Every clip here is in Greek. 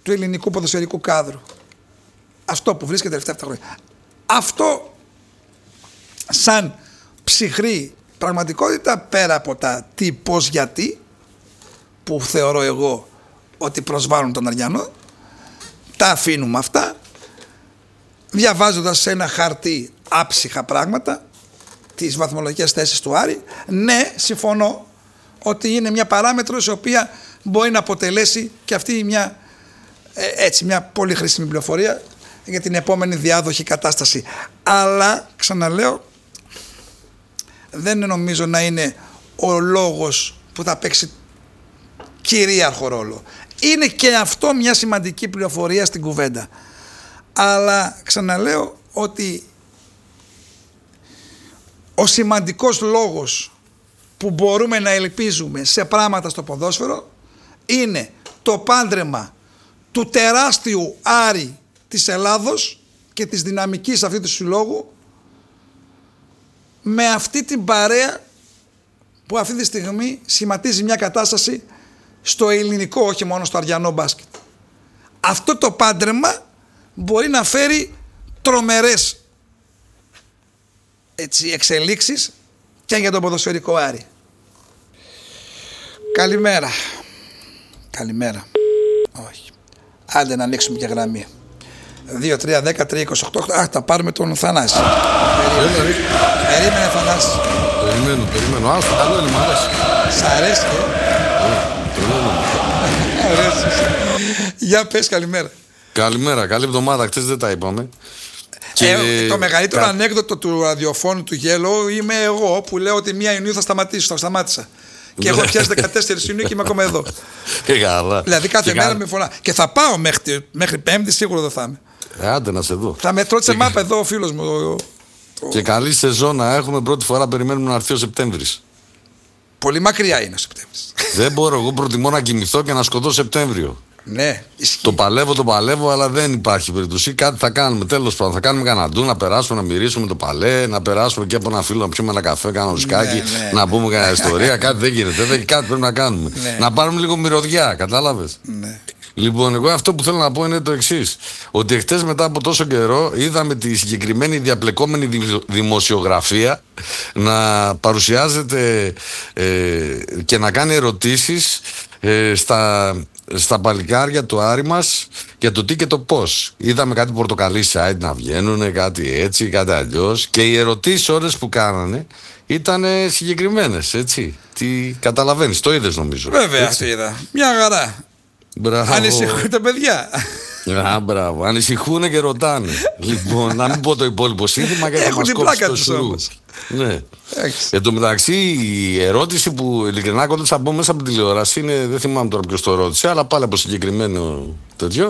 του ελληνικού ποδοσφαιρικού κάδρου. Αυτό που βρίσκεται τα τελευταία 7 χρόνια. Αυτό σαν ψυχρή πραγματικότητα, πέρα από τα τι, πώς, γιατί, που θεωρώ εγώ ότι προσβάλλουν τον Αριανό, τα αφήνουμε αυτά, διαβάζοντας σε ένα χαρτί άψυχα πράγματα, τις βαθμολογικές θέσεις του Άρη. Ναι, συμφωνώ ότι είναι μια παράμετρος η οποία μπορεί να αποτελέσει και αυτή μια πολύ χρήσιμη πληροφορία για την επόμενη διάδοχη κατάσταση. Αλλά, ξαναλέω, δεν νομίζω να είναι ο λόγος που θα παίξει κυρίαρχο ρόλο. Είναι και αυτό μια σημαντική πληροφορία στην κουβέντα. Αλλά ξαναλέω ότι ο σημαντικός λόγος που μπορούμε να ελπίζουμε σε πράγματα στο ποδόσφαιρο είναι το πάντρεμα του τεράστιου Άρη της Ελλάδος και της δυναμικής αυτή του συλλόγου με αυτή την παρέα που αυτή τη στιγμή σχηματίζει μια κατάσταση στο ελληνικό, όχι μόνο στο αριανό μπάσκετ. Αυτό το πάντρεμα μπορεί να φέρει τρομερές εξελίξεις και για τον ποδοσφαιρικό Άρη. Καλημέρα. Καλημέρα. Όχι. Άντε να ανοίξουμε και γραμμή. 2, 3, 10, 3, 28. Αχ, θα πάρουμε τον Θανάση. Περίμενε Θανάση. Περιμένω. Άστο, καλό είναι, μου αρέσει. Σ' αρέσει, Για πες, καλημέρα. Καλημέρα, καλή εβδομάδα. Χτες δεν τα είπαμε. Το μεγαλύτερο ανέκδοτο του ραδιοφώνου του Yellow είμαι εγώ που λέω ότι 1 Ιουνίου θα σταμάτησα. Και έχω πιάσει 14 Ιουνίου και είμαι ακόμα εδώ. Δηλαδή κάθε μέρα με φωνά. Και θα πάω μέχρι Πέμπτη, σίγουρα δεν θα είμαι. Άντε να σε δω. Θα μετρώ τη μάπα εδώ ο φίλος μου. Και καλή σεζόν να έχουμε. Πρώτη φορά περιμένουμε να έρθει ο Σεπτέμβρης. Πολύ μακριά είναι ο Σεπτέμβρης. Δεν μπορώ. Εγώ προτιμώ να κοιμηθώ και να σκοτώ Σεπτέμβριο. Ναι, ισχύει. Το παλεύω, αλλά δεν υπάρχει περίπτωση. Κάτι θα κάνουμε. Τέλος πάντων, θα κάνουμε κανένα ντου, να περάσουμε, να μυρίσουμε το παλέ, να περάσουμε και από ένα φίλο να πιούμε ένα καφέ, κάνα ουσκάκι, να πούμε κανένα ιστορία. Κάτι δεν γίνεται. Κάτι πρέπει να κάνουμε. Να πάρουμε λίγο μυρωδιά, κατάλαβες. Ναι. Λοιπόν, εγώ αυτό που θέλω να πω είναι το εξής. Ότι εχθές μετά από τόσο καιρό είδαμε τη συγκεκριμένη διαπλεκόμενη δημοσιογραφία να παρουσιάζεται και να κάνει ερωτήσεις στα παλικάρια του Άρη μας για το τι και το πώς. Είδαμε κάτι πορτοκαλί site να βγαίνουν, κάτι έτσι, κάτι αλλιώς. Και οι ερωτήσεις όλες που κάνανε ήταν συγκεκριμένες, έτσι. Τι καταλαβαίνεις, το είδες νομίζω. Βέβαια, το είδα. Μια χαρά. Ανησυχούν τα παιδιά. Μπράβο, ανησυχούν και ρωτάνε. Λοιπόν, να μην πω το υπόλοιπο σύνθημα γιατί θα μας κόψει το σουρού. Ναι. Εν τω μεταξύ, η ερώτηση που ειλικρινά κόντεψα από μέσα από την τηλεόραση είναι, δεν θυμάμαι τώρα ποιος το ρώτησε, αλλά πάλι από συγκεκριμένο τέτοιο,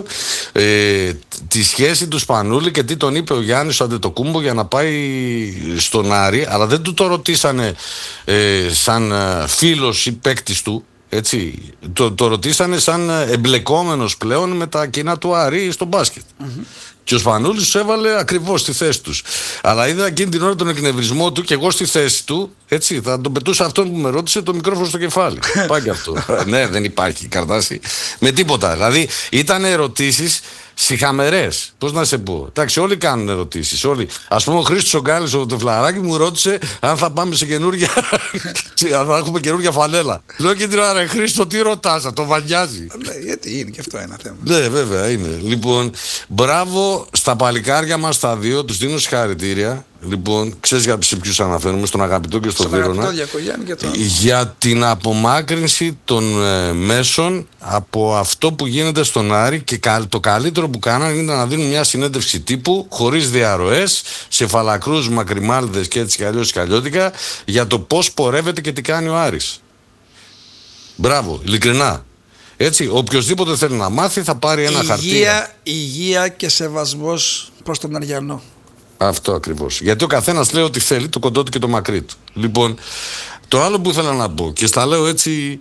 τη σχέση του Σπανούλη και τι τον είπε ο Γιάννης ο Αντετοκούμπο για να πάει στον Άρη, αλλά δεν του το ρωτήσανε σαν φίλος ή παίκτης του. Έτσι, το ρωτήσανε σαν εμπλεκόμενος πλέον με τα κοινά του Άρη στο μπάσκετ. Και ο Σπανούλης τους έβαλε ακριβώς στη θέση τους. Αλλά είδα εκείνη την ώρα τον εκνευρισμό του και εγώ στη θέση του, έτσι, θα τον πετούσα αυτόν που με ρώτησε το μικρόφωνο στο κεφάλι. Πάει και αυτό. Ναι, δεν υπάρχει καρτάση με τίποτα. Δηλαδή ήταν ερωτήσεις σιχαμερές. Πώς να σε πω. Εντάξει, όλοι κάνουν ερωτήσεις. Όλοι. Ας πούμε, ο Χρήστος ο Γκάλης, το φλαράκι μου ρώτησε αν θα πάμε σε καινούργια. αν θα έχουμε καινούργια φανέλα. Λέω και την ώρα, ρε Χρήστο, τι ρωτάς, το βανιάζει. Γιατί είναι και αυτό ένα θέμα. Ναι, βέβαια είναι. Λοιπόν, μπράβο στα παλικάρια μας τα δύο, τους δίνω συγχαρητήρια. Λοιπόν, ξέρεις σε ποιους αναφέρουμε, στον Αγαπητό και στον Βίρονα, για την απομάκρυνση των μέσων από αυτό που γίνεται στον Άρη, και το καλύτερο που κάνανε ήταν να δίνουν μια συνέντευξη τύπου χωρίς διαρροές, σε φαλακρούς, μακριμάλδες και έτσι κι αλλιώς και αλλιώτικα, για το πώς πορεύεται και τι κάνει ο Άρης. Μπράβο, ειλικρινά. Έτσι, οποιοσδήποτε θέλει να μάθει θα πάρει ένα χαρτί. Υγεία και σεβασμός προς τον Αριανό. Αυτό ακριβώς. Γιατί ο καθένας λέει ότι θέλει, το κοντό του και το μακρύ του. Λοιπόν, το άλλο που ήθελα να πω και στα λέω έτσι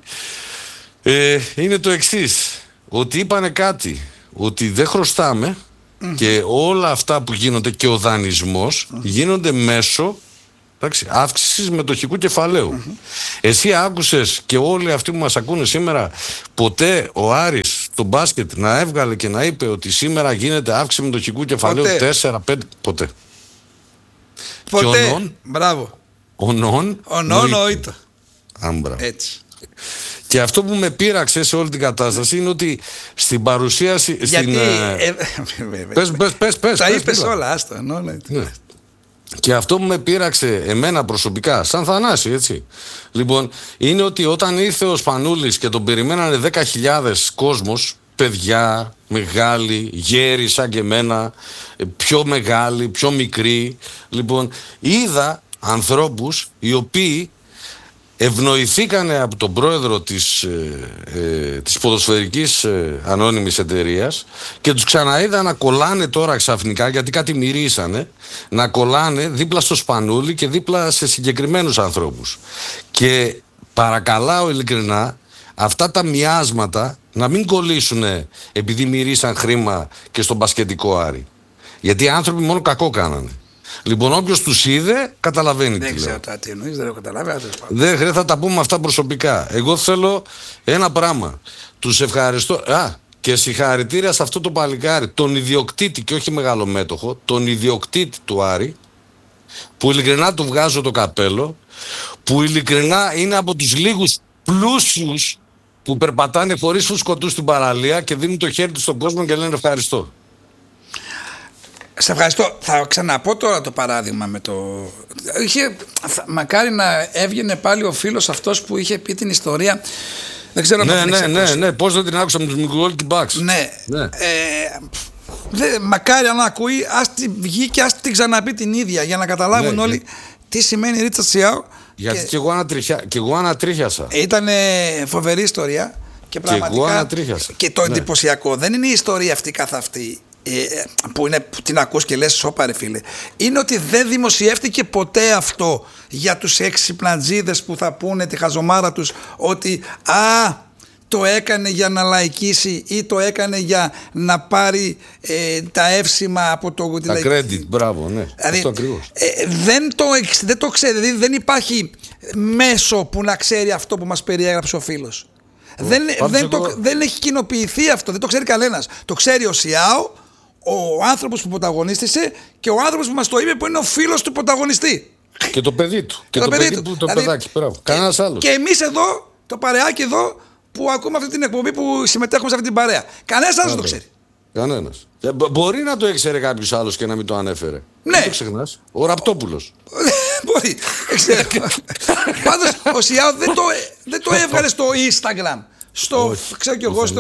είναι το εξής. Ότι είπανε κάτι, ότι δεν χρωστάμε και όλα αυτά που γίνονται και ο δανεισμός γίνονται μέσω αύξησης μετοχικού κεφαλαίου. Εσύ άκουσες, και όλοι αυτοί που μας ακούνε σήμερα, ποτέ ο Άρης στο μπάσκετ να έβγαλε και να είπε ότι σήμερα γίνεται αύξηση μετοχικού κεφαλαίου 4-5? Ποτέ. Ποτέ. Μπράβο. Ο νον νοήτο. Έτσι. Και αυτό που με πείραξε σε όλη την κατάσταση είναι ότι στην παρουσίαση. Γιατί. Πες. Τα είπες όλα, άστα. Ναι. Και αυτό που με πείραξε εμένα προσωπικά, σαν Θανάση, έτσι. Λοιπόν, είναι ότι όταν ήρθε ο Σπανούλης και τον περιμένανε 10.000 κόσμος, παιδιά, μεγάλοι, γέροι σαν και εμένα, πιο μεγάλοι, πιο μικροί. Λοιπόν, είδα ανθρώπους οι οποίοι ευνοηθήκανε από τον πρόεδρο της ποδοσφαιρικής ανώνυμης εταιρείας και τους ξαναείδα να κολλάνε τώρα ξαφνικά, γιατί κάτι μυρίσανε, να κολλάνε δίπλα στο Σπανούλι και δίπλα σε συγκεκριμένους ανθρώπους. Και παρακαλάω ειλικρινά αυτά τα μοιάσματα να μην κολλήσουν επειδή μυρίσαν χρήμα και στον μπασκετικό Άρη. Γιατί οι άνθρωποι μόνο κακό κάνανε. Λοιπόν, όποιος τους είδε, καταλαβαίνει. Δεν ξέρω τι εννοείς, δεν έχω καταλάβει. Δεν χρειάζεται, θα τα πούμε αυτά προσωπικά. Εγώ θέλω ένα πράγμα. Τους ευχαριστώ. Και συγχαρητήρια σε αυτό το παλικάρι, τον ιδιοκτήτη και όχι μεγαλομέτωχο, τον ιδιοκτήτη του Άρη, που ειλικρινά του βγάζω το καπέλο, που ειλικρινά είναι από τους λίγους πλούσιους που περπατάνε χωρίς φουσκωτούς στην παραλία και δίνουν το χέρι τους στον κόσμο και λένε ευχαριστώ. Σε ευχαριστώ. Θα ξαναπώ τώρα το παράδειγμα με το... Μακάρι να έβγαινε πάλι ο φίλος αυτός που είχε πει την ιστορία. Δεν ξέρω αν ναι. Πώς δεν την άκουσα με τους Milwaukee Bucks. Ναι. Μακάρι αν ακούει, ας τη βγει και ας την ξαναπεί την ίδια για να καταλάβουν όλοι τι σημαίνει Ρίτσαρτ Σιάου. Γιατί και εγώ ανατρίχιασα. Ήταν φοβερή ιστορία και πραγματικά. Και το εντυπωσιακό δεν είναι η ιστορία αυτή καθ' αυτή. Που την ακούς και λες σώπα ρε φίλε, είναι ότι δεν δημοσιεύτηκε ποτέ αυτό για τους εξυπνατζίδες που θα πούνε τη χαζομάρα τους ότι το έκανε για να λαϊκίσει ή το έκανε για να πάρει τα εύσημα από το... Τα credit, μπράβο, ναι. Δηλαδή, αυτό ακριβώς. Δεν το ξέρει, δηλαδή δεν υπάρχει μέσο που να ξέρει αυτό που μας περιέγραψε ο φίλος. Δεν έχει κοινοποιηθεί αυτό, δεν το ξέρει κανένας. Το ξέρει ο Σιάου, ο άνθρωπος που πρωταγωνίστησε και ο άνθρωπος που μας το είπε που είναι ο φίλος του πρωταγωνιστή. Και το παιδί του. Και το παιδί του, το παιδάκι. Κανένας άλλος. Και εμείς εδώ, το παρεάκι εδώ, που ακούμε αυτή την εκπομπή που συμμετέχουμε σε αυτή την παρέα. Κανένας άλλος δεν το ξέρει. Κανένας. Μπορεί να το ήξερε κάποιος άλλος και να μην το ανέφερε. Ναι. Δεν το ξεχνάς. Ο Ραπτόπουλος. Μπορεί. Πάντως ο Σιάου δεν το έβγαλε στο Instagram. Ξέρω κι εγώ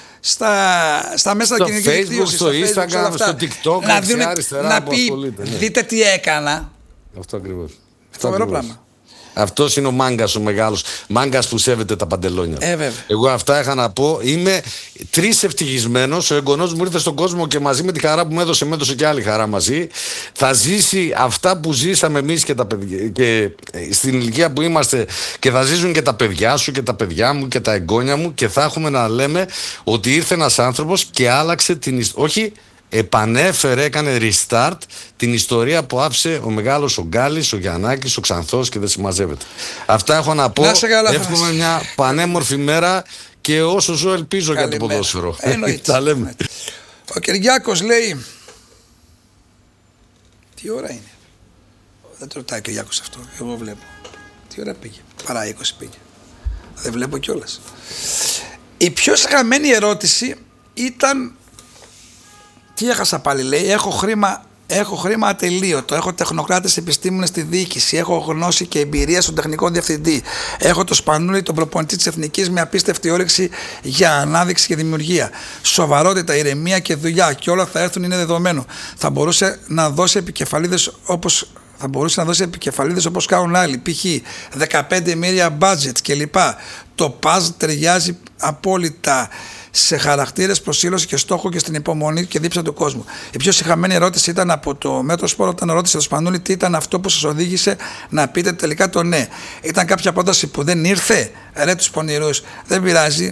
στα μέσα κοινωνικής δικτύωσης, στο Instagram, στο TikTok, να πει δείτε τι έκανα. Αυτό ακριβώς. Φοβερό πράγμα. Αυτός είναι ο μάγκας ο μεγάλος. Μάγκας που σέβεται τα παντελόνια. Εγώ αυτά είχα να πω. Είμαι ευτυχισμένος. Ο εγγονός μου ήρθε στον κόσμο και μαζί με τη χαρά που μου έδωσε και άλλη χαρά μαζί. Θα ζήσει αυτά που ζήσαμε εμείς και τα παιδιά. Και στην ηλικία που είμαστε, και θα ζήσουν και τα παιδιά σου και τα παιδιά μου και τα εγγόνια μου. Και θα έχουμε να λέμε ότι ήρθε ένας άνθρωπος και άλλαξε την ιστορία. Όχι. Επανέφερε, έκανε restart την ιστορία που άφησε ο μεγάλος ο Γκάλης, ο Γιαννάκης, ο Ξανθός και δεν συμμαζεύεται. Αυτά έχω να πω. Εύχομαι μια πανέμορφη μέρα και όσο ζω ελπίζω για το ποδόσφαιρο. Τα λέμε. Ο Κυριάκος λέει, τι ώρα είναι? Δεν το ρωτάει ο Κυριάκος αυτό, εγώ βλέπω. Τι ώρα πήγε? Παρά 20 πήγε. Δεν βλέπω κιόλας. Η πιο συγχαμένη ερώτηση ήταν... Τι έχασα πάλι, λέει, έχω χρήμα ατελείωτο, έχω τεχνοκράτες επιστήμονες στη διοίκηση, έχω γνώση και εμπειρία στον τεχνικό διευθυντή, έχω το Σπανούλη, τον προπονητή της Εθνικής με απίστευτη όρεξη για ανάδειξη και δημιουργία, σοβαρότητα, ηρεμία και δουλειά και όλα θα έρθουν, είναι δεδομένο. Θα μπορούσε να δώσει επικεφαλίδες όπως κάνουν άλλοι, π.χ. 15 μίλια budget κλπ. Το παζ ταιριάζει απόλυτα σε χαρακτήρες, προσήλωση και στόχο και στην υπομονή και δίψα του κόσμου. Η πιο συγχαμένη ερώτηση ήταν από το Μέτρο Σπορ όταν ρώτησε το Σπανούλη τι ήταν αυτό που σας οδήγησε να πείτε τελικά το ναι. Ήταν κάποια πρόταση που δεν ήρθε? Ρε τους πονηρούς, δεν πειράζει.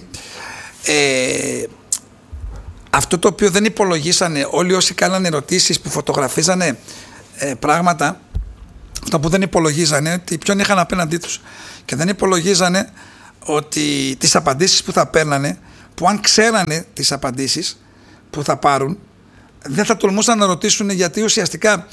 Αυτό το οποίο δεν υπολογίσανε όλοι όσοι κάνανε ερωτήσεις που φωτογραφίζανε πράγματα, αυτά που δεν υπολογίζανε ότι ποιον είχαν απέναντί τους και δεν υπολογίζανε ότι τις απαντήσεις που θα παίρνανε που αν ξέρανε τις απαντήσεις που θα πάρουν, δεν θα τολμούσαν να ρωτήσουν, γιατί ουσιαστικά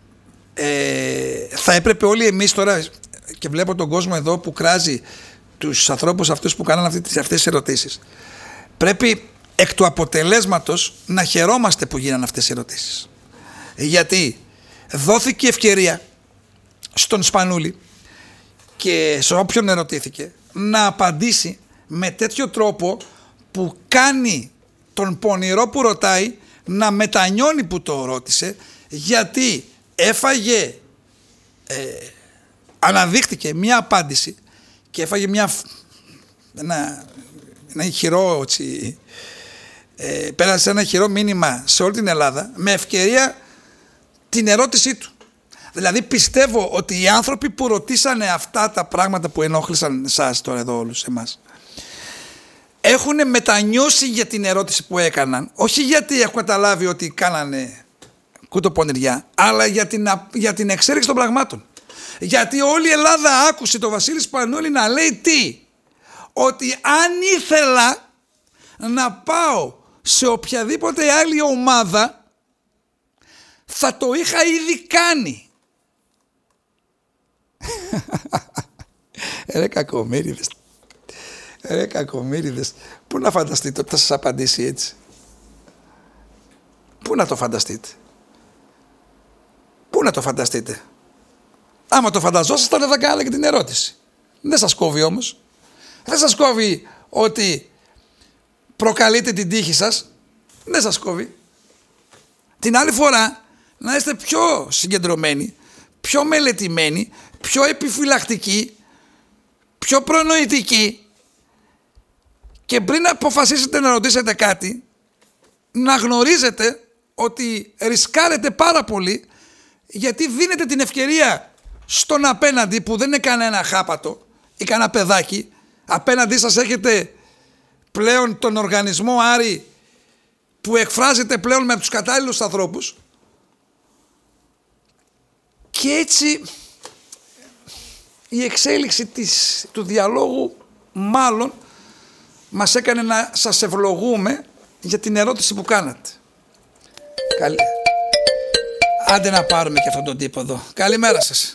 θα έπρεπε όλοι εμείς τώρα, και βλέπω τον κόσμο εδώ που κράζει τους ανθρώπους αυτούς που κάνανε αυτές τις ερωτήσεις, πρέπει εκ του αποτελέσματος να χαιρόμαστε που γίνανε αυτές οι ερωτήσεις, γιατί δόθηκε ευκαιρία στον Σπανούλη και σε όποιον ερωτήθηκε να απαντήσει με τέτοιο τρόπο που κάνει τον πονηρό που ρωτάει να μετανιώνει που το ρώτησε, γιατί έφαγε, αναδείχθηκε μια απάντηση και έφαγε ένα ηχηρό, πέρασε ένα ηχηρό μήνυμα σε όλη την Ελλάδα με ευκαιρία την ερώτησή του. Δηλαδή πιστεύω ότι οι άνθρωποι που ρωτήσανε αυτά τα πράγματα που ενόχλησαν εσάς τώρα εδώ όλους εμάς, έχουν μετανιώσει για την ερώτηση που έκαναν, όχι γιατί έχουν καταλάβει ότι κάνανε κουτοπονηριά, αλλά για την εξέλιξη των πραγμάτων. Γιατί όλη η Ελλάδα άκουσε τον Βασίλη Σπανούλη να λέει τι? Ότι αν ήθελα να πάω σε οποιαδήποτε άλλη ομάδα θα το είχα ήδη κάνει. Ρε κακομοίριδες, πού να φανταστείτε ότι θα σας απαντήσει έτσι? Πού να το φανταστείτε? Πού να το φανταστείτε? Άμα το φανταζόσασταν δεν θα κάνατε και την ερώτηση. Δεν σας κόβει όμως. Δεν σας κόβει ότι προκαλείτε την τύχη σας. Δεν σας κόβει. Την άλλη φορά να είστε πιο συγκεντρωμένοι, πιο μελετημένοι, πιο επιφυλακτικοί, πιο προνοητικοί, και πριν αποφασίσετε να ρωτήσετε κάτι, να γνωρίζετε ότι ρισκάρετε πάρα πολύ, γιατί δίνετε την ευκαιρία στον απέναντι που δεν είναι κανένα χάπατο ή κανένα παιδάκι. Απέναντί σας έχετε πλέον τον οργανισμό Άρη που εκφράζεται πλέον με τους κατάλληλους ανθρώπους, και έτσι η εξέλιξη του διαλόγου μάλλον μας έκανε να σας ευλογούμε για την ερώτηση που κάνατε. Άντε να πάρουμε και αυτόν τον τύπο εδώ. Καλημέρα σας.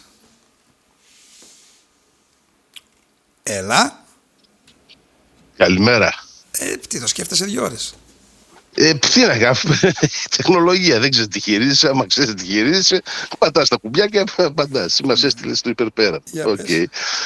Έλα. Καλημέρα. Τι το σκέφτεσαι 2 ώρες? Τι να κάνω, τεχνολογία, δεν ξέρεις τι χειρίζεσαι. Άμα ξέρεις τι χειρίζεσαι, πατάς τα κουμπιά και απαντάς. Μας έστειλες το υπερπέρα. Okay.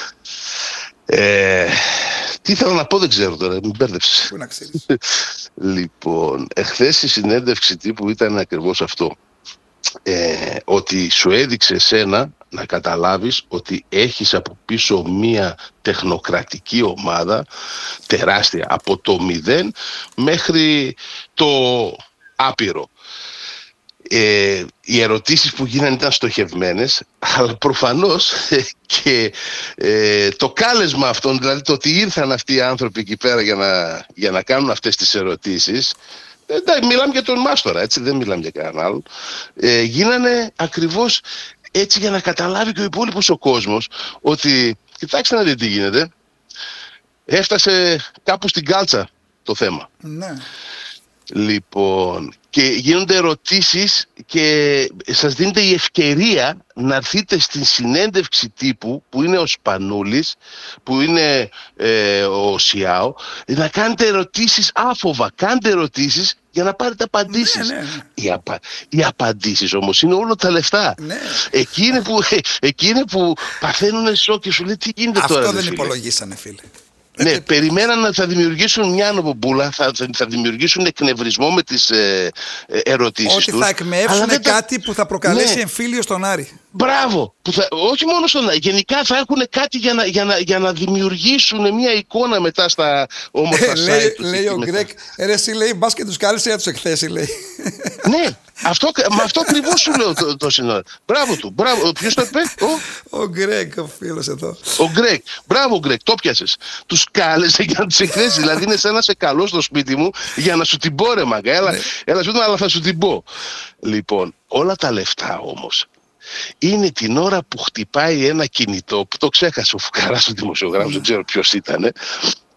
Τι θέλω να πω δεν ξέρω τώρα, μην μπέρδεψες. Πού να ξέρεις. Λοιπόν, εχθές η συνέντευξη τύπου ήταν ακριβώς αυτό. Ότι σου έδειξε εσένα να καταλάβεις ότι έχεις από πίσω μία τεχνοκρατική ομάδα τεράστια, από το 0 μέχρι το άπειρο. Οι ερωτήσεις που γίνανε ήταν στοχευμένες, αλλά προφανώς και το κάλεσμα αυτών, δηλαδή το ότι ήρθαν αυτοί οι άνθρωποι εκεί πέρα για να κάνουν αυτές τις ερωτήσεις, μιλάμε για τον Μάστορα, έτσι, δεν μιλάμε για κανέναν άλλο, γίνανε ακριβώς έτσι για να καταλάβει και ο υπόλοιπος ο κόσμος ότι, κοιτάξτε να δείτε τι γίνεται, έφτασε κάπου στην κάλτσα το θέμα. Ναι. Λοιπόν, και γίνονται ερωτήσεις και σας δίνεται η ευκαιρία να έρθετε στην συνέντευξη τύπου που είναι ο Σπανούλης, που είναι ο Σιάο, να κάνετε ερωτήσεις άφοβα, κάντε ερωτήσεις για να πάρετε απαντήσεις. Ναι. Οι απαντήσεις όμως είναι όλα τα λεφτά. Ναι. Εκείνοι που παθαίνουν σοκ και σου λέει τι γίνεται τώρα. Αυτό δεν υπολογίσανε, φίλε. Ναι, περιμέναν να θα δημιουργήσουν μια νομπομπούλα, θα δημιουργήσουν εκνευρισμό με τις ερωτήσεις τους. Ότι θα εκμεύσουν κάτι που θα προκαλέσει εμφύλιο στον Άρη. Μπράβο! Όχι μόνο στον Άρη, γενικά θα έχουν κάτι για να δημιουργήσουν μια εικόνα μετά στα όμορφα site τους. Λέει ο Γκρέκ, εσύ λέει μπας και τους κάλεσε για τους εκθέσει, λέει. Ναι, με αυτό ακριβώς σου λέω το σύνορα. Μπράβο του, μπράβο. Ποιος το είπε? Ο Γκρέκ, ο φίλος εδώ. Ο Γκρέκ, μπράβο Γκρέκ, το πιάσες. Τους κάλεσε για να τους εκθέσει. Δηλαδή είναι σαν να είσαι καλό στο σπίτι μου για να σου την πω ρε μάγκα. Έλα σπίτι μου, αλλά θα σου την πω. Λοιπόν, όλα τα λεφτά όμως είναι την ώρα που χτυπάει ένα κινητό, που το ξέχασε ο φουκαράς του δημοσιογράφου, δεν ξέρω ποιος ήταν,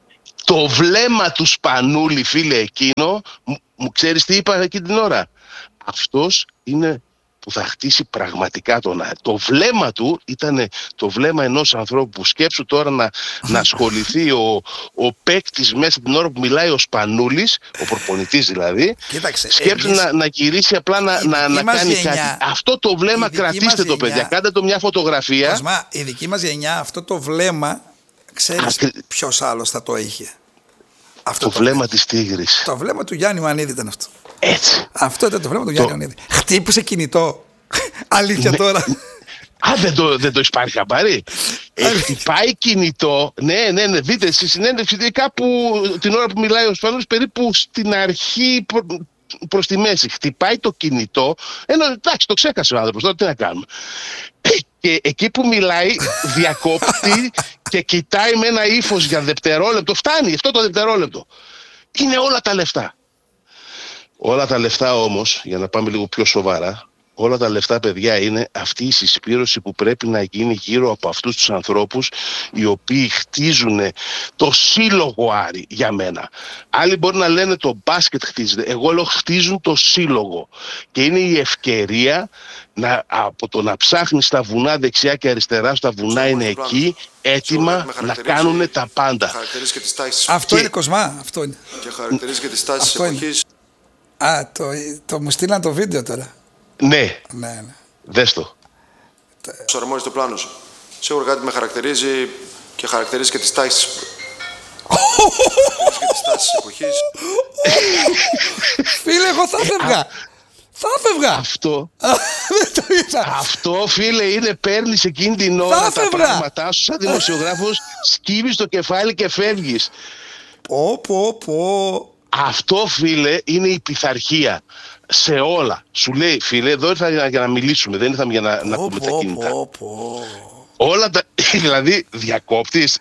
Το βλέμμα του Σπανούλη, φίλε, εκείνο, μου ξέρεις τι είπα εκείνη την ώρα? Αυτός είναι που θα χτίσει πραγματικά τον ΑΕΛ. Το βλέμμα του ήταν το βλέμμα ενός ανθρώπου που, σκέψου τώρα να ασχοληθεί ο παίκτης μέσα την ώρα που μιλάει ο Σπανούλης, ο προπονητής δηλαδή. Κοίταξε, σκέψου να γυρίσει απλά να κάνει κάτι. Αυτό το βλέμμα κρατήστε το, παιδιά. Κάντε το μια φωτογραφία. Κοσμά, η δική μας γενιά αυτό το βλέμμα, ξέρεις ποιος άλλος θα το είχε? Αυτό το βλέμμα της Τίγρης. Το βλέμμα του Γιάννη Ιωαννίδη ήταν αυτό. Έτσι. Αυτό ήταν το βλέμμα του Γιάννη Ιωαννίδη. Χτύπησε κινητό. Αλήθεια τώρα. Α, δεν το έχει πάρει χαμπάρι? Χτυπάει κινητό. Ναι. Δείτε στη συνέντευξη κάπου την ώρα που μιλάει ο Σπανούλης, περίπου στην αρχή προς τη μέση. Χτυπάει το κινητό. Εντάξει, το ξέχασε ο άνθρωπος. Τώρα τι να κάνουμε. Και εκεί που μιλάει διακόπτει και κοιτάει με ένα ύφος για δευτερόλεπτο. Φτάνει αυτό το δευτερόλεπτο. Είναι όλα τα λεφτά. Όλα τα λεφτά όμως, για να πάμε λίγο πιο σοβαρά, όλα τα λεφτά, παιδιά, είναι αυτή η συσπήρωση που πρέπει να γίνει γύρω από αυτούς τους ανθρώπους οι οποίοι χτίζουν το σύλλογο, Άρη, για μένα. Άλλοι μπορεί να λένε το μπάσκετ χτίζεται. Εγώ λέω χτίζουν το σύλλογο. Και είναι η ευκαιρία από το να ψάχνεις τα βουνά δεξιά και αριστερά, στα βουνά είναι εκεί, έτοιμα να κάνουν τα πάντα. Αυτό είναι, Κοσμά, αυτό είναι. Και χαρακτηρίζει και τις τάσεις της εποχής. Α, το μου στείλαν το βίντεο τώρα. Ναι. Ναι. Δες το. Σου αρμόζει το πλάνο σου. Σίγουρα κάτι με χαρακτηρίζει και χαρακτηρίζει και τις τάσεις. Και τις τάσεις της εποχής. Φίλε, εγώ θα έφευγα. Αυτό, φίλε, είναι παίρνεις εκείνη την ώρα τα πράγματά σου σαν δημοσιογράφος, σκύβεις το κεφάλι και φεύγεις. Αυτό, φίλε, είναι η πειθαρχία σε όλα. Σου λέει, φίλε, εδώ ήρθα για να μιλήσουμε, δεν ήρθαμε για να πούμε τα κινητά. Όλα τα... Δηλαδή, διακόπτεις.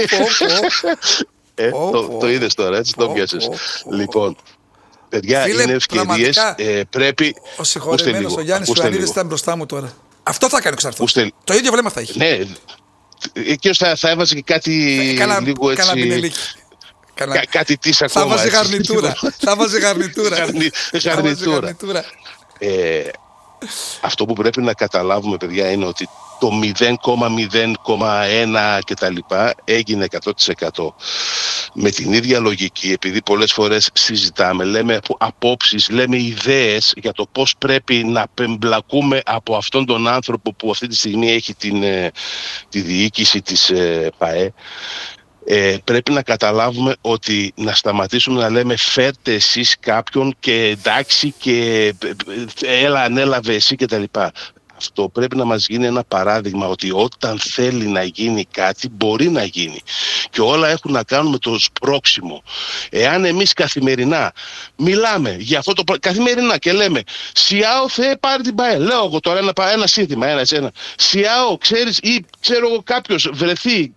Το είδες τώρα, έτσι το πιάσες. Λοιπόν, παιδιά, φίλε, είναι ευκαιρίες. Πρέπει... Ο συγχωρεμένος ο Γιάννης Ιωαννίδης ήταν μπροστά μου τώρα. Αυτό θα κάνει ο Ξαρθός. Το ίδιο βλέμμα θα έχει. Ναι, εκείνος θα έβαζε και κάτι λίγο έτσι... Κάτι της ακόμα. Θα βάζει γαρνιτούρα. Αυτό που πρέπει να καταλάβουμε, παιδιά, είναι ότι το 0,0,1 και τα λοιπά έγινε 100%. Με την ίδια λογική, επειδή πολλές φορές συζητάμε, λέμε απόψεις, λέμε ιδέες για το πώς πρέπει να πεμπλακούμε από αυτόν τον άνθρωπο που αυτή τη στιγμή έχει τη διοίκηση της ΠΑΕ. Πρέπει να καταλάβουμε ότι να σταματήσουμε να λέμε φέρτε εσείς κάποιον και εντάξει και έλα ανέλαβε εσύ και τα λοιπά. Αυτό πρέπει να μας γίνει ένα παράδειγμα ότι όταν θέλει να γίνει κάτι μπορεί να γίνει και όλα έχουν να κάνουν με το σπρώξιμο. Εάν εμείς καθημερινά μιλάμε για αυτό το καθημερινά και λέμε Σιάο Θεέ πάρει την ΠΑΕ, λέω εγώ τώρα ένα σύνθημα, ένα Σιάο, ξέρεις, ή ξέρω εγώ κάποιος βρεθεί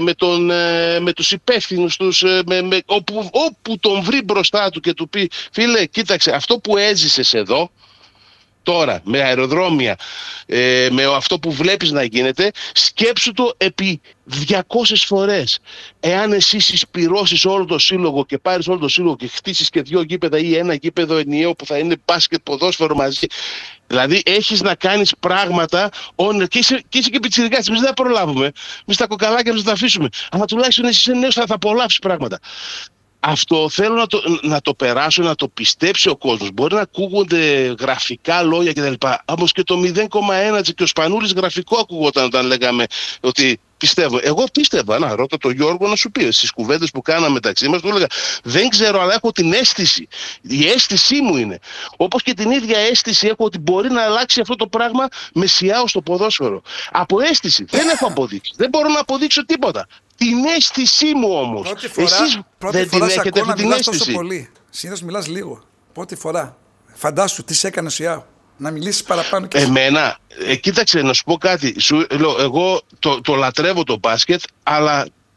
με τους υπεύθυνους τους όπου τον βρει μπροστά του και του πει φίλε κοίταξε αυτό που έζησες εδώ τώρα με αεροδρόμια, με αυτό που βλέπεις να γίνεται, σκέψου το επί 200 φορές. Εάν εσύ συσπυρώσεις όλο το σύλλογο και πάρεις όλο το σύλλογο και χτίσεις και 2 γήπεδα ή ένα γήπεδο ενιαίο που θα είναι μπάσκετ, ποδόσφαιρο μαζί, δηλαδή έχεις να κάνεις πράγματα και είσαι και πιτσιρικάς. Εμείς δεν θα προλάβουμε, εμείς τα κοκαλάκια μας θα τα αφήσουμε, αλλά τουλάχιστον εσύ είσαι νέος, θα απολαύσεις πράγματα. Αυτό θέλω να το περάσω, να το πιστέψει ο κόσμος. Μπορεί να ακούγονται γραφικά λόγια κτλ. Όμως και το 0,1 και ο Σπανούλης γραφικό ακούγονταν όταν λέγαμε ότι πιστεύω. Εγώ πίστευα, να ρώτα τον Γιώργο να σου πει στις κουβέντες που κάναμε μεταξύ μας, του έλεγα δεν ξέρω, αλλά έχω την αίσθηση. Η αίσθησή μου είναι. Όπως και την ίδια αίσθηση έχω ότι μπορεί να αλλάξει αυτό το πράγμα με Σιάο στο ποδόσφαιρο. Από αίσθηση. Δεν έχω αποδείξει. Δεν μπορώ να αποδείξω τίποτα. Την αίσθησή μου όμως. Εσείς δεν την έχετε αυτή την αίσθηση? Συνήθως μιλάς λίγο. Πρώτη φορά. Φαντάσου τι σε έκανε ο Σιάο. Να μιλήσεις παραπάνω και εμένα, κοίταξε να σου πω κάτι. Εγώ το λατρεύω το μπάσκετ, αλλά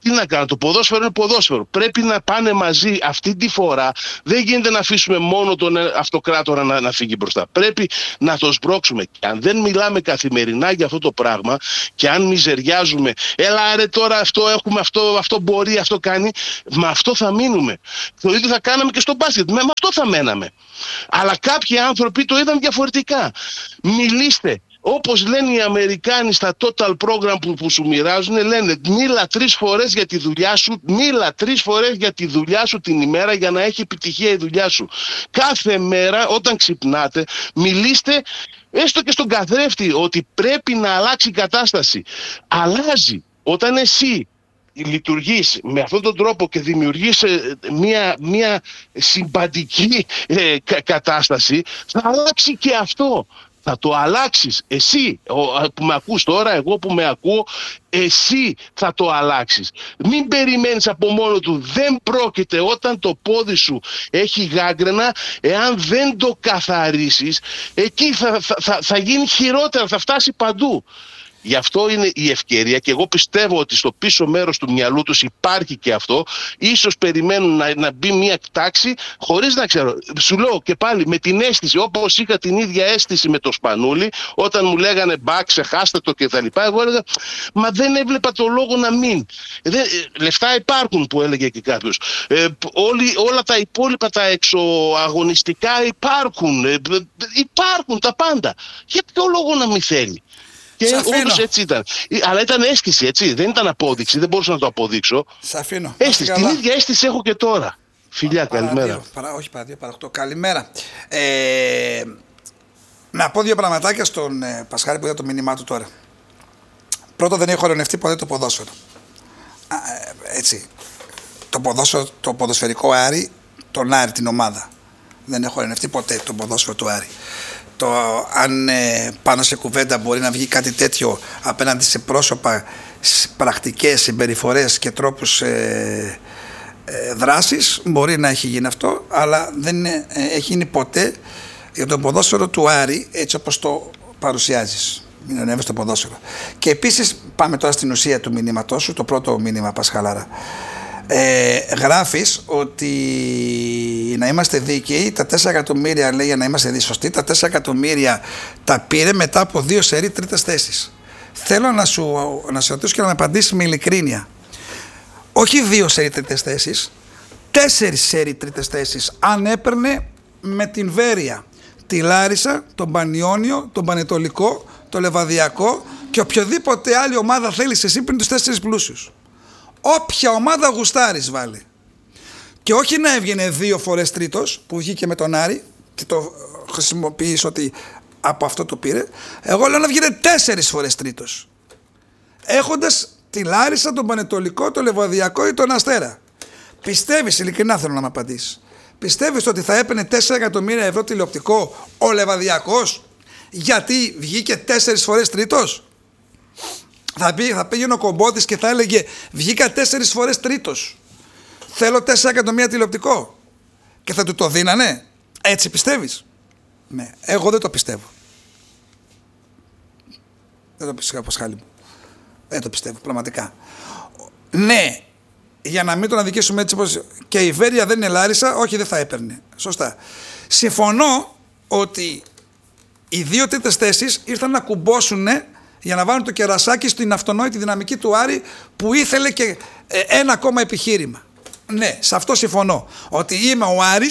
Τι να κάνω, το ποδόσφαιρο είναι ποδόσφαιρο. Πρέπει να πάνε μαζί. Αυτή τη φορά δεν γίνεται να αφήσουμε μόνο τον αυτοκράτορα να φύγει μπροστά. Πρέπει να το σμπρώξουμε. Και αν δεν μιλάμε καθημερινά για αυτό το πράγμα και αν μιζεριάζουμε, έλα ρε τώρα αυτό έχουμε, αυτό μπορεί, αυτό κάνει, με αυτό θα μείνουμε. Το ίδιο θα κάναμε και στο μπάσκετ. Με αυτό θα μέναμε. Αλλά κάποιοι άνθρωποι το είδαν διαφορετικά. Μιλήστε. Όπως λένε οι Αμερικάνοι στα total program που σου μοιράζουν, λένε μίλα 3 φορές για τη δουλειά σου, μίλα 3 φορές για τη δουλειά σου την ημέρα για να έχει επιτυχία η δουλειά σου. Κάθε μέρα όταν ξυπνάτε μιλήστε έστω και στον καθρέφτη ότι πρέπει να αλλάξει η κατάσταση. Αλλάζει όταν εσύ λειτουργείς με αυτόν τον τρόπο και δημιουργείς μια συμπαντική κατάσταση, θα αλλάξει και αυτό. Θα το αλλάξεις εσύ που με ακούς τώρα, εγώ που με ακούω, εσύ θα το αλλάξεις. Μην περιμένεις από μόνο του. Δεν πρόκειται όταν το πόδι σου έχει γάγκρενα, εάν δεν το καθαρίσεις, εκεί θα γίνει χειρότερα, θα φτάσει παντού. Γι' αυτό είναι η ευκαιρία και εγώ πιστεύω ότι στο πίσω μέρος του μυαλού τους υπάρχει και αυτό. Ίσως περιμένουν να μπει μια τάξη χωρίς να ξέρω. Σου λέω και πάλι με την αίσθηση, όπως είχα την ίδια αίσθηση με το Σπανούλη, όταν μου λέγανε μπα, ξεχάστε το κτλ. Εγώ έλεγα, μα δεν έβλεπα το λόγο να μην. Λεφτά υπάρχουν που έλεγε και κάποιος. Όλα τα υπόλοιπα τα εξωαγωνιστικά υπάρχουν. Υπάρχουν τα πάντα. Για ποιο λόγο να μην θέλει. Και όντως έτσι ήταν. Αλλά ήταν αίσθηση, έτσι. Δεν ήταν απόδειξη. Δεν μπορούσα να το αποδείξω. Σ' αφήνω. Αίσθηση. Την ίδια αίσθηση έχω και τώρα. Φιλιά, καλημέρα. Όχι, παρά 2, καλημέρα. Να πω 2 πραγματάκια στον Πασχάλη που είδα το μήνυμά του τώρα. Πρώτο, δεν έχω ειρωνευτεί ποτέ το ποδόσφαιρο. Έτσι. Το ποδοσφαιρικό Άρη, τον Άρη, την ομάδα. Δεν έχω ειρωνευτεί ποτέ το ποδόσφαιρο του Άρη. Αν πάνω σε κουβέντα μπορεί να βγει κάτι τέτοιο απέναντι σε πρόσωπα, πρακτικές, συμπεριφορές και τρόπους δράσης, μπορεί να έχει γίνει αυτό, αλλά δεν έχει γίνει ποτέ για το ποδόσφαιρο του Άρη έτσι όπως το παρουσιάζεις. Μην ανέβεις το ποδόσφαιρο. Και επίσης πάμε τώρα στην ουσία του μηνύματός σου, το πρώτο μήνυμα, Πασχαλάρα. Γράφεις ότι να είμαστε δίκαιοι, τα 4 εκατομμύρια λέει, για να είμαστε σωστοί, τα 4 εκατομμύρια τα πήρε μετά από 2 σερί τρίτες θέσεις. Θέλω να σου ρωτήσω και να με απαντήσεις με ειλικρίνεια. Όχι 2 σερί τρίτες θέσεις, 4 σερί τρίτες θέσεις αν έπαιρνε με την Βέρεια, τη Λάρισα, τον Πανιόνιο, τον Πανετολικό, το Λεβαδιακό και οποιοδήποτε άλλη ομάδα θέλεις εσύ πριν τους 4 πλούσιους. Όποια ομάδα γουστάρεις βάλε. Και όχι να έβγαινε 2 φορές τρίτος που βγήκε με τον Άρη και το χρησιμοποιείς ότι από αυτό το πήρε. Εγώ λέω να βγαίνει 4 φορές τρίτος. Έχοντας τη Λάρισα, τον Πανετολικό, τον Λεβαδιακό ή τον Αστέρα. Πιστεύεις, ειλικρινά θέλω να μου απαντήσεις, πιστεύεις ότι θα έπαιρνε 4 εκατομμύρια ευρώ τηλεοπτικό ο Λεβαδιακός γιατί βγήκε 4 φορές τρίτος? Θα πήγαινε ο Κομπότης και θα έλεγε βγήκα 4 φορές τρίτος, θέλω 4 εκατομμύρια τηλεοπτικό, και θα του το δίνανε? Έτσι πιστεύεις? Ναι, εγώ δεν το πιστεύω. Δεν το πιστεύω, Πασχάλη μου. Δεν το πιστεύω πραγματικά. Ναι, για να μην τον αδικήσουμε έτσι πως και η Βέρεια δεν είναι Λάρισα, όχι, δεν θα έπαιρνε. Σωστά. Συμφωνώ ότι οι 2 τρίτες θέσεις ήρθαν να κουμπώσουν για να βάλουν το κερασάκι στην αυτονόητη δυναμική του Άρη που ήθελε και ένα ακόμα επιχείρημα. Ναι, σε αυτό συμφωνώ. Ότι είμαι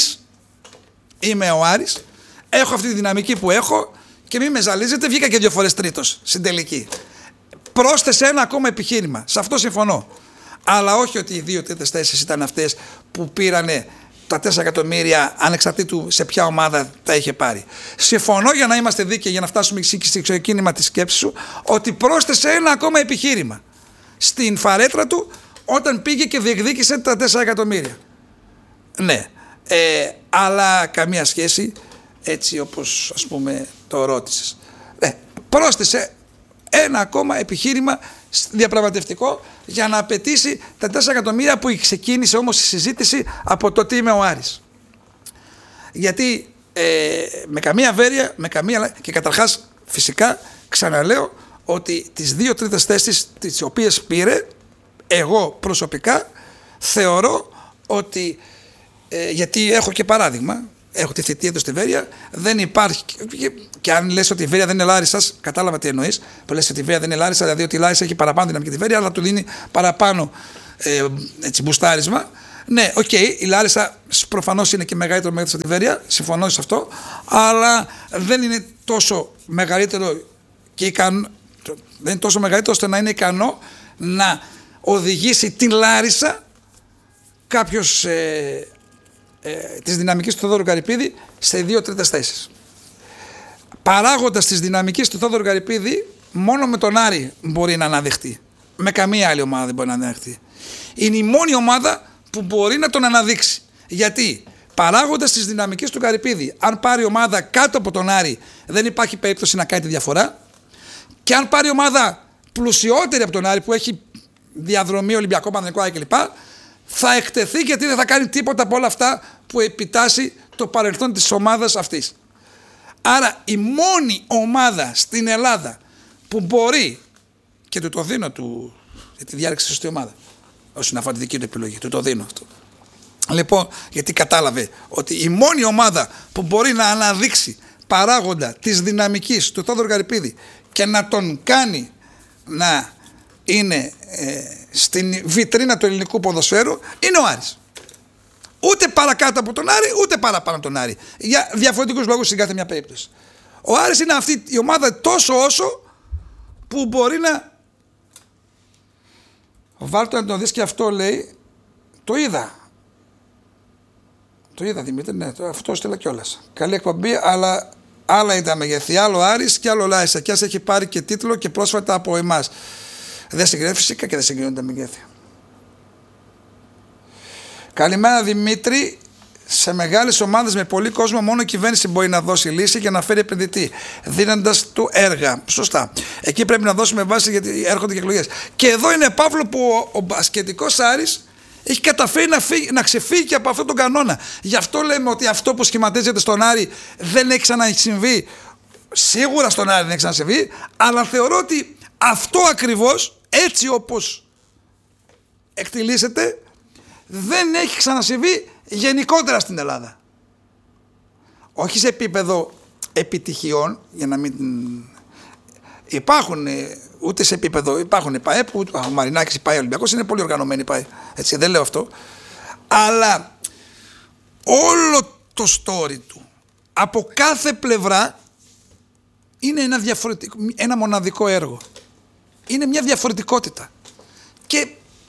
ο Άρης, έχω αυτή τη δυναμική που έχω και μην με ζαλίζετε, βγήκα και 2 φορές τρίτος στην τελική. Πρόσθεσε ένα ακόμα επιχείρημα. Σε αυτό συμφωνώ. Αλλά όχι ότι οι 2 τρίτες θέσεις ήταν αυτές που πήρανε τα 4 εκατομμύρια ανεξαρτήτου σε ποια ομάδα τα είχε πάρει. Συμφωνώ, για να είμαστε δίκαιοι, για να φτάσουμε στο ξεκίνημα της σκέψης σου, ότι πρόσθεσε ένα ακόμα επιχείρημα στην φαρέτρα του όταν πήγε και διεκδίκησε τα 4 εκατομμύρια. Ναι, αλλά καμία σχέση έτσι όπως ας πούμε το ρώτησες. Πρόσθεσε ένα ακόμα επιχείρημα διαπραγματευτικό για να απαιτήσει τα 4 εκατομμύρια που ξεκίνησε όμως η συζήτηση από το τι είμαι ο Άρης. Γιατί με καμία Βέρεια, με καμία... Και καταρχάς φυσικά ξαναλέω ότι τις 2 τρίτες θέσεις τις οποίες πήρε εγώ προσωπικά θεωρώ ότι, γιατί έχω και παράδειγμα, έχω τη θητεία του στη Βέρεια, δεν υπάρχει, και αν λες ότι η Βέρεια δεν είναι Λάρισσας, κατάλαβα τι εννοείς, που λες ότι η Βέρεια δεν είναι Λάρισσα, δηλαδή ότι η Λάρισσα έχει παραπάνω δυναμική τη Βέρεια, αλλά του δίνει παραπάνω μπουστάρισμα. Ναι, η Λάρισσα προφανώς είναι και μεγαλύτερο μέγεθος από τη Βέρεια, συμφωνώ σε αυτό, αλλά δεν είναι τόσο μεγαλύτερο και δεν είναι τόσο μεγαλύτερο ώστε να είναι ικανό να οδηγήσει την Λάρισσα κάποιος της δυναμικής του Θόδωρου Καρυπίδη σε 2-3 θέσεις. Παράγοντας της δυναμικής του Θόδωρου Καρυπίδη, μόνο με τον Άρη μπορεί να αναδειχτεί. Με καμία άλλη ομάδα δεν μπορεί να αναδειχτεί. Είναι η μόνη ομάδα που μπορεί να τον αναδείξει. Γιατί παράγοντας της δυναμικής του Καρυπίδη, αν πάρει ομάδα κάτω από τον Άρη, δεν υπάρχει περίπτωση να κάνει τη διαφορά. Και αν πάρει ομάδα πλουσιότερη από τον Άρη, που έχει διαδρομή Ολυμπιακό, Παναθηναϊκό κλπ., θα εκτεθεί, γιατί δεν θα κάνει τίποτα από όλα αυτά που επιτάσσει το παρελθόν της ομάδας αυτής. Άρα η μόνη ομάδα στην Ελλάδα που μπορεί, και του το δίνω για τη διάλεξη σωστή ομάδα, όσον αφορά τη δική του επιλογή, του το δίνω αυτό. Λοιπόν, γιατί κατάλαβε ότι η μόνη ομάδα που μπορεί να αναδείξει παράγοντα της δυναμικής του Θόδωρου Καρυπίδη και να τον κάνει να είναι στην βιτρίνα του ελληνικού ποδοσφαίρου είναι ο Άρης. Ούτε παρακάτω από τον Άρη, ούτε παραπάνω από τον Άρη. Για διαφορετικούς λόγους στην κάθε μια περίπτωση. Ο Άρης είναι αυτή η ομάδα τόσο όσο που μπορεί να... Βάλτε να το δεις, και αυτό λέει, το είδα. Το είδα, Δημήτρη, ναι, αυτό στείλα κιόλας. Καλή εκπομπή, αλλά άλλα ήταν μεγεθή. Άλλο Άρης και άλλο Λάρισα. Κι ας έχει πάρει και τίτλο και πρόσφατα από εμάς. Δεν συγκρίνεται, φυσικά και δεν συγκρίνονται τα μεγέθη. Καλημέρα, Δημήτρη. Σε μεγάλες ομάδες με πολύ κόσμο, μόνο η κυβέρνηση μπορεί να δώσει λύση και να φέρει επενδυτή, δίνοντας του έργα. Σωστά. Εκεί πρέπει να δώσουμε βάση, γιατί έρχονται και εκλογές. Και εδώ είναι, Παύλο, που ο μπασκετικός Άρης έχει καταφέρει να ξεφύγει και από αυτόν τον κανόνα. Γι' αυτό λέμε ότι αυτό που σχηματίζεται στον Άρη δεν έχει ξανασυμβεί. Σίγουρα στον Άρη δεν έχει ξανασυμβεί, αλλά θεωρώ ότι αυτό ακριβώς, έτσι όπως εκτιλήσεται, δεν έχει ξανασυμβεί γενικότερα στην Ελλάδα. Όχι σε επίπεδο επιτυχιών, για να μην... Υπάρχουν, ούτε σε επίπεδο, υπάρχουν ΠΑΕ που ο Μαρινάκης, ΠΑΕ Ολυμπιακός, είναι πολύ οργανωμένοι ΠΑΕ. Έτσι, δεν λέω αυτό. Αλλά όλο το story του, από κάθε πλευρά, είναι ένα μοναδικό έργο. Είναι μια διαφορετικότητα. Και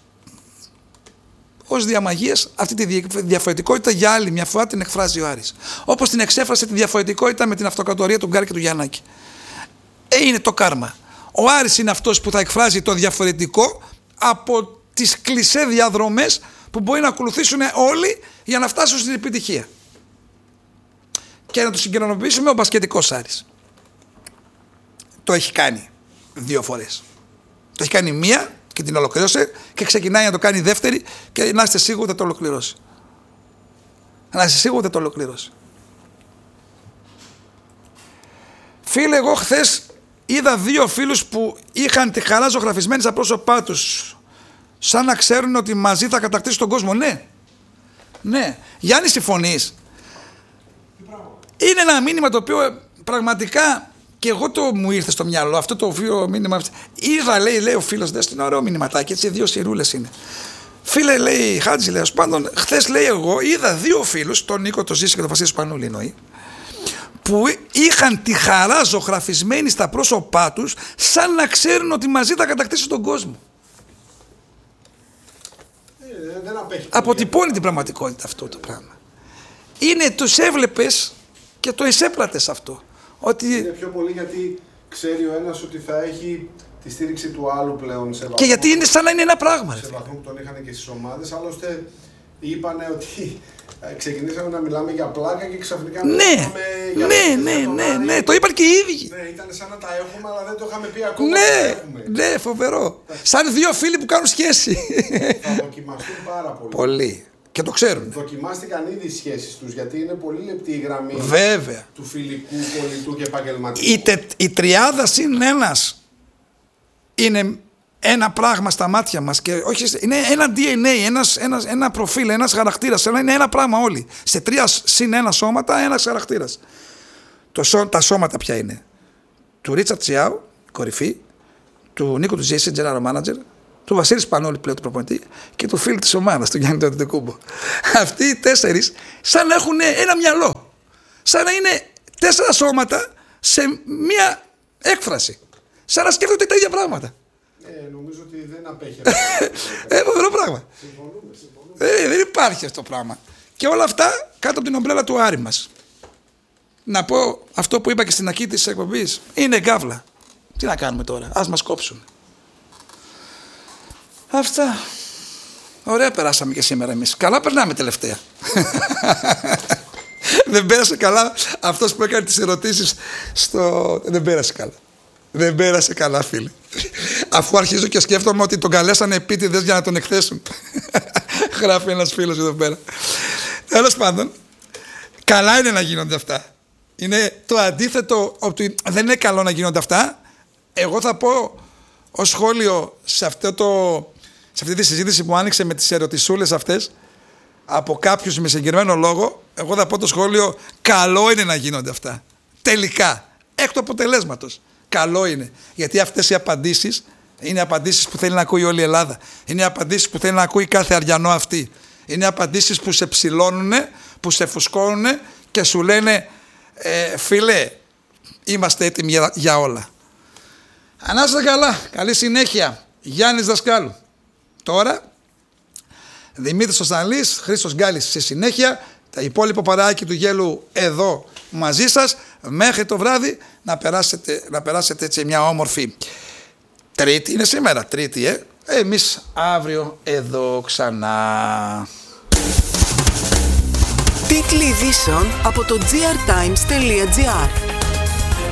ως διαμαγείας αυτή τη διαφορετικότητα για άλλη μια φορά την εκφράζει ο Άρης. Όπως την εξέφρασε τη διαφορετικότητα με την αυτοκρατορία του Γκάρη και του Γιαννάκη. Είναι το κάρμα. Ο Άρης είναι αυτός που θα εκφράζει το διαφορετικό από τις κλισέ διαδρομές που μπορεί να ακολουθήσουν όλοι για να φτάσουν στην επιτυχία. Και να το συγκοινωνοποιήσουμε ο μπασκετικός Άρης. Το έχει κάνει 2 φορές. Το έχει κάνει 1 και την ολοκλήρωσε, και ξεκινάει να το κάνει 2η, και να είστε σίγουροι θα το ολοκληρώσει. Να είστε σίγουροι θα το ολοκληρώσει. Φίλε, εγώ χθες είδα 2 φίλους που είχαν τη χαρά ζωγραφισμένη στα πρόσωπά τους, σαν να ξέρουν ότι μαζί θα κατακτήσουν τον κόσμο. Ναι. Ναι. Γιάννη, συμφωνείς? Είναι ένα μήνυμα το οποίο πραγματικά και εγώ μου ήρθε στο μυαλό αυτό το βίο μήνυμα. Είδα, λέει ο φίλος, δες την ωραίο μηνυματάκι, έτσι 2 σιρούλες είναι. Φίλε, λέει Χάτζη, λέει, πάντων, χθες, λέει, εγώ είδα 2 φίλους, τον Νίκο, τον Ζήση και τον Βασίλη Σπανούλη εννοεί, που είχαν τη χαρά ζωγραφισμένη στα πρόσωπά τους, σαν να ξέρουν ότι μαζί θα κατακτήσουν τον κόσμο. Δεν απέχει. Αποτυπώνει την πραγματικότητα αυτό το πράγμα. Είναι, τους έβλεπες και το εισέπλατες αυτό. Ότι... Είναι πιο πολύ γιατί ξέρει ο ένας ότι θα έχει τη στήριξη του άλλου πλέον σε βαθμό. Και γιατί είναι σαν να είναι ένα πράγμα. Σε βαθμό που τον είχαν και στις ομάδες. Άλλωστε είπανε ότι ξεκινήσαμε να μιλάμε για πλάκα και ξαφνικά ναι, ναι, το είπαν και οι ίδιοι. Ναι, ήταν σαν να τα έχουμε, αλλά δεν το είχαμε πει ακόμα. Ναι, φοβερό. Σαν 2 φίλοι που κάνουν σχέση. Θα δοκιμαστούν πάρα πολύ. Πολύ. Και το ξέρουν. Δοκιμάστηκαν ήδη οι σχέσεις τους, γιατί είναι πολύ λεπτή η γραμμή. Βέβαια. Του φιλικού, πολιτού και επαγγελματικού. Η τριάδα συν 1 είναι ένα πράγμα στα μάτια μας και όχι, είναι ένα DNA, ένα προφίλ, ένας χαρακτήρας, είναι ένα πράγμα όλοι. Σε 3 συν 1 σώματα, ένας χαρακτήρας. Τα σώματα ποια είναι? Του Ρίτσαρτ Τσιάου, κορυφή, του Νίκο Τουζέση, general manager, του Βασίλη Σπανόλη, πλέον του προπονητή, και του φίλου της ομάδας, του Γιάννη Αντετοκούμπο. Αυτοί οι 4 σαν να έχουν ένα μυαλό. Σαν να είναι 4 σώματα σε μία έκφραση. Σαν να σκέφτονται τα ίδια πράγματα. Νομίζω ότι δεν απέχει. Φοβερό πράγμα. Δεν υπάρχει αυτό το πράγμα. Και όλα αυτά κάτω από την ομπρέλα του Άρη μας. Να πω αυτό που είπα και στην αρχή της εκπομπής. Είναι γκάβλα. Τι να κάνουμε τώρα, ας μας κόψουν. Αυτά. Ωραία περάσαμε και σήμερα εμείς. Καλά περνάμε τελευταία. Δεν πέρασε καλά αυτός που έκανε τις ερωτήσεις Δεν πέρασε καλά. Δεν πέρασε καλά, φίλοι. Αφού αρχίζω και σκέφτομαι ότι τον καλέσανε επίτηδες για να τον εκθέσουν. Γράφει ένας φίλος εδώ πέρα. Τέλος πάντων, καλά είναι να γίνονται αυτά. Είναι το αντίθετο, ότι δεν είναι καλό να γίνονται αυτά. Εγώ θα πω ως σχόλιο σε αυτή τη συζήτηση που άνοιξε με τις ερωτησούλες αυτές από κάποιους με συγκεκριμένο λόγο, εγώ θα πω το σχόλιο, καλό είναι να γίνονται αυτά. Τελικά, εκ του αποτελέσματος. Καλό είναι. Γιατί αυτές οι απαντήσεις είναι απαντήσεις που θέλει να ακούει όλη η Ελλάδα. Είναι απαντήσεις που θέλει να ακούει κάθε Αριανό αυτή. Είναι απαντήσεις που σε ψηλώνουν, που σε φουσκώνουν και σου λένε φίλε, είμαστε έτοιμοι για όλα. Να είστε καλά. Καλή συνέχεια. Γιάννης Δασκάλου. Τώρα, Δημήτρης Οστανλής, Χρήστος Γκάλης στη συνέχεια. Τα υπόλοιπο παρεάκι του Γέλου εδώ μαζί σας. Μέχρι το βράδυ να περάσετε έτσι μια όμορφη Τρίτη. Είναι σήμερα Τρίτη, Εμείς αύριο εδώ ξανά. Τίτλοι ειδήσεων από το grtimes.gr.